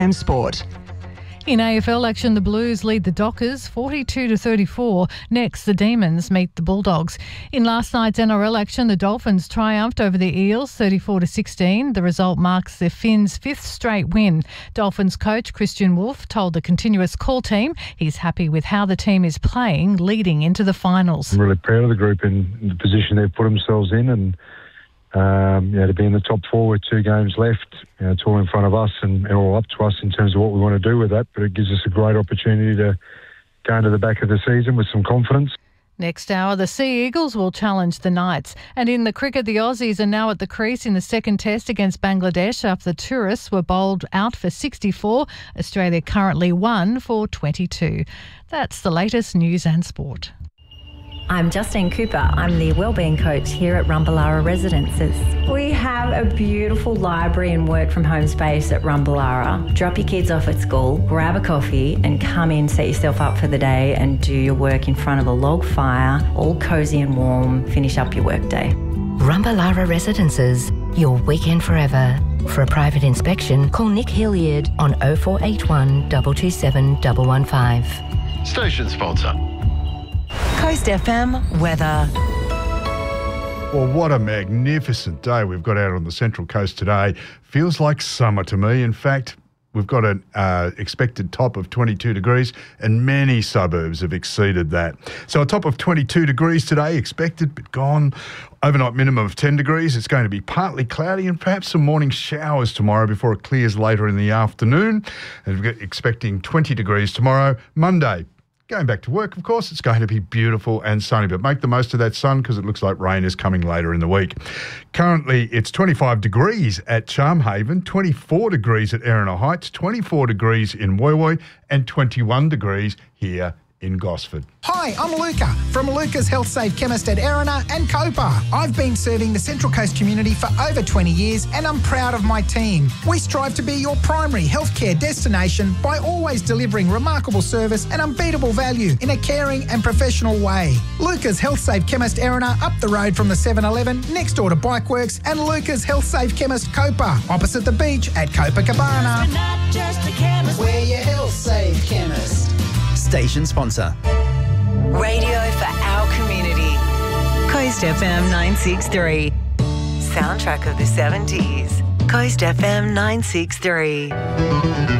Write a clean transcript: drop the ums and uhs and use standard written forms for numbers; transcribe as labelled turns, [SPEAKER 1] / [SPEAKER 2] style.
[SPEAKER 1] Sport.
[SPEAKER 2] In AFL action, the Blues lead the Dockers 42-34. Next, the Demons meet the Bulldogs. In last night's NRL action, the Dolphins triumphed over the Eels 34-16. The result marks the Finns' fifth straight win. Dolphins coach Christian Wolf told the Continuous Call team he's happy with how the team is playing leading into the finals.
[SPEAKER 3] I'm really proud of the group in the position they've put themselves in, and to be in the top four with 2 games left, it's all in front of us and all up to us in terms of what we want to do with that. But it gives us a great opportunity to go into the back of the season with some confidence.
[SPEAKER 2] Next hour, the Sea Eagles will challenge the Knights. And in the cricket, the Aussies are now at the crease in the second test against Bangladesh after the tourists were bowled out for 64. Australia currently won for 22. That's the latest news and sport.
[SPEAKER 4] I'm Justine Cooper. I'm the Wellbeing Coach here at Rumballara Residences. We have a beautiful library and work from home space at Rumballara. Drop your kids off at school, grab a coffee and come in, set yourself up for the day and do your work in front of a log fire, all cosy and warm, finish up your workday.
[SPEAKER 5] Rumballara Residences, your weekend forever. For a private inspection, call Nick Hilliard on 0481 227 115.
[SPEAKER 6] Station sponsor.
[SPEAKER 1] Coast FM weather.
[SPEAKER 7] Well, what a magnificent day we've got out on the Central Coast today. Feels like summer to me. In fact, we've got an expected top of 22 degrees and many suburbs have exceeded that. So a top of 22 degrees today expected but gone. Overnight minimum of 10 degrees. It's going to be partly cloudy and perhaps some morning showers tomorrow before it clears later in the afternoon. And we're expecting 20 degrees tomorrow, Monday. Going back to work, of course, it's going to be beautiful and sunny, but make the most of that sun because it looks like rain is coming later in the week. Currently, it's 25 degrees at Charmhaven, 24 degrees at Erina Heights, 24 degrees in Woy Woy, and 21 degrees here in Gosford.
[SPEAKER 8] Hi, I'm Luca from Luca's Health Save Chemist at Erina and Copa. I've been serving the Central Coast community for over 20 years and I'm proud of my team. We strive to be your primary healthcare destination by always delivering remarkable service and unbeatable value in a caring and professional way. Luca's Health Save Chemist Erina up the road from the 7-Eleven next door to Bikeworks, and Luca's Health Save Chemist Copa opposite the beach at Copacabana.
[SPEAKER 9] We're not just a chemist.
[SPEAKER 8] We're your Health Save Chemist.
[SPEAKER 10] Station sponsor.
[SPEAKER 1] Radio for our community. Coast FM 963. Soundtrack of the 70s. Coast FM 963.